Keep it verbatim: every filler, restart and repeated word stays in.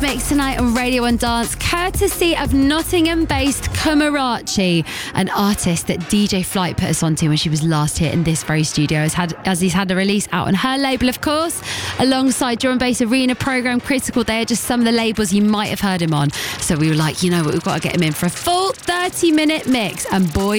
Mix tonight on Radio one Dance, courtesy of Nottingham-based Kumarachi, an artist that D J Flight put us onto when she was last here in this very studio, as, had, as he's had a release out on her label, of course, alongside Drum and Bass Arena Program, Critical. They are just some of the labels you might have heard him on. So we were like, you know what, we've got to get him in for a full thirty minute mix, and boy,